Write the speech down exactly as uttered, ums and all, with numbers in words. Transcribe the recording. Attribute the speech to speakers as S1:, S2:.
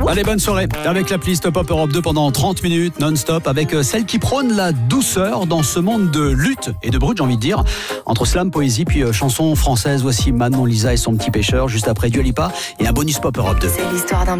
S1: Allez, bonne soirée avec l'appli Stop Up Europe deux pendant trente minutes non-stop avec celle qui prône la douceur dans ce monde de lutte et de brut, j'ai envie de dire. Entre slam, poésie, puis euh, chanson française. Voici Manon Lisa et son petit pêcheur juste après Dua Lipa et un bonus Pop Europe deux.
S2: C'est l'histoire d'un